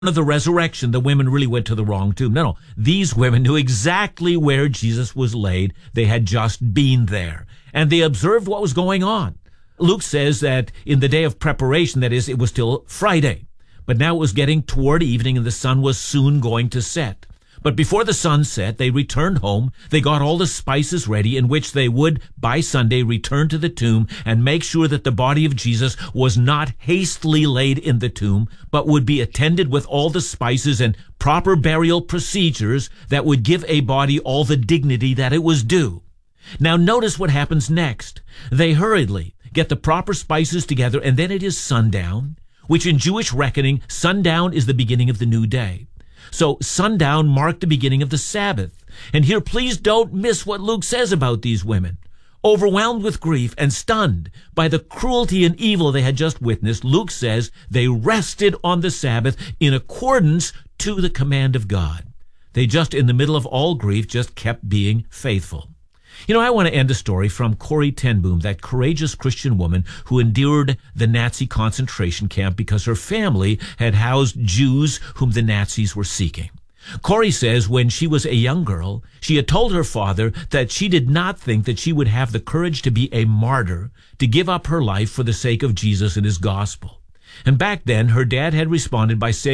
of the resurrection, the women really went to the wrong tomb. No. These women knew exactly where Jesus was laid. They had just been there, and they observed what was going on. Luke says that in the day of preparation, that is, it was still Friday, but now it was getting toward evening, and the sun was soon going to set. But before the sun set, they returned home. They got all the spices ready, in which they would, by Sunday, return to the tomb and make sure that the body of Jesus was not hastily laid in the tomb, but would be attended with all the spices and proper burial procedures that would give a body all the dignity that it was due. Now notice what happens next. They hurriedly get the proper spices together, and then it is sundown, which in Jewish reckoning, sundown is the beginning of the new day. So sundown marked the beginning of the Sabbath. And here, please don't miss what Luke says about these women. Overwhelmed with grief and stunned by the cruelty and evil they had just witnessed, Luke says they rested on the Sabbath in accordance to the command of God. They just, in the middle of all grief, just kept being faithful. You know, I want to end a story from Corrie ten Boom, that courageous Christian woman who endured the Nazi concentration camp because her family had housed Jews whom the Nazis were seeking. Corrie says when she was a young girl, she had told her father that she did not think that she would have the courage to be a martyr, to give up her life for the sake of Jesus and his gospel. And back then, her dad had responded by saying,